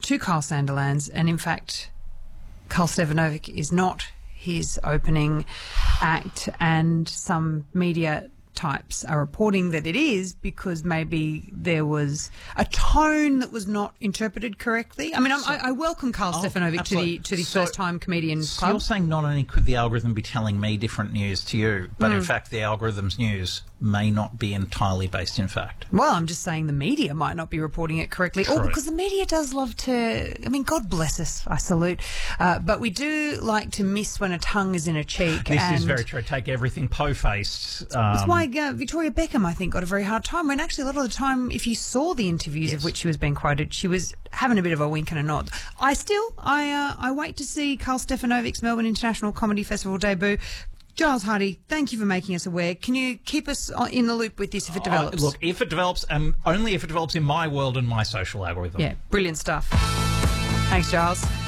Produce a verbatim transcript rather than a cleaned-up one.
to Carl Sandilands, and in fact, Carl Stefanovic is not his opening act, and some media types are reporting that it is because maybe there was a tone that was not interpreted correctly. I mean, I'm, So- I, I welcome Carl Oh, Stefanovic to the absolutely. to the So- first-time comedian So club. you're saying not only could the algorithm be telling me different news to you, but Hmm. in fact the algorithm's news may not be entirely based in fact. Well, I'm just saying the media might not be reporting it correctly. Or True. because the media does love to, I mean, God bless us, I salute. Uh, but we do like to miss when a tongue is in a cheek. This and is very true. Take everything po-faced. Um, That's why uh, Victoria Beckham, I think, got a very hard time. When actually a lot of the time, if you saw the interviews Yes. of which she was being quoted, she was having a bit of a wink and a nod. I still, I uh, I wait to see Carl Stefanovic's Melbourne International Comedy Festival debut. Giles Hardy, thank you for making us aware. Can you keep us on- in the loop with this if it develops? Uh, look, if it develops, um, only if it develops in my world and my social algorithm. Yeah, brilliant stuff. Thanks, Giles.